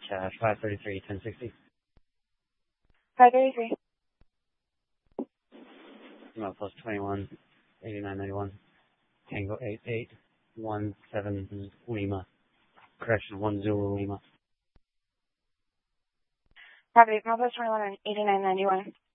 533, 1060. 533. Plus 21, 8991. Tango 8817 Lima. Correction, 10 Lima. Property, plus 21 and 8991.